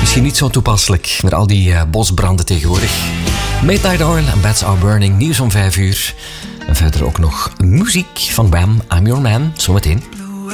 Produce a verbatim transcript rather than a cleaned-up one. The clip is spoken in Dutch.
Misschien niet zo toepasselijk met al die uh, bosbranden tegenwoordig. Midnight Oil en Bats Are Burning, nieuws om vijf uur. En verder ook nog muziek van Wham, I'm Your Man, zometeen.